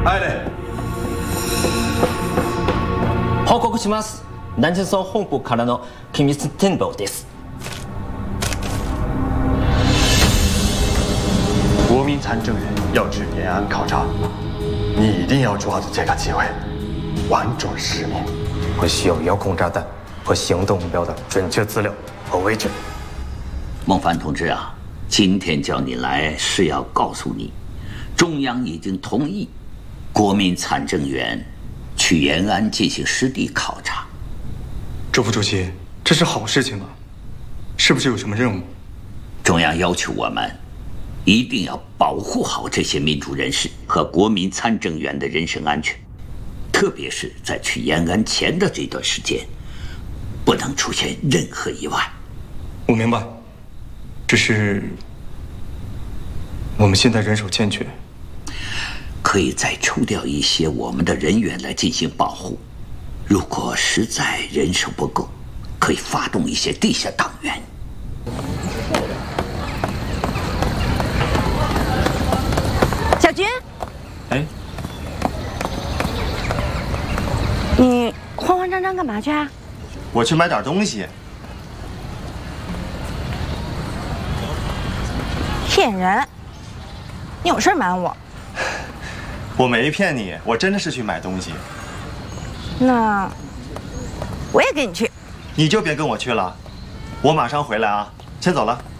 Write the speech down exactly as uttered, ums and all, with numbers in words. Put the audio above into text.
はい。 報告します。南城村本部からの機密情報です。 国民参政员要去延安考察，你一定要抓住这个机会，玩转使命。 我需要遥控炸弹和行动目标的准确资料和位置。 孟凡同志啊，今天叫你来是要告诉你，中央已经同意国民参政员去延安进行实地考察。 周副主席，这是好事情吗？是不是有什么任务？ 中央要求我们一定要保护好这些民主人士和国民参政员的人身安全，特别是在去延安前的这段时间，不能出现任何意外。 我明白，只是我们现在人手欠缺， 可以再抽调一些我们的人员来进行保护。如果实在人手不够，可以发动一些地下党员。 小军， 哎， 你慌慌张张干嘛去啊？ 我去买点东西。 骗人！你有事瞒我？ 我没骗你，我真的是去买东西。 那我也跟你去。 你就别跟我去了，我马上回来啊，先走了。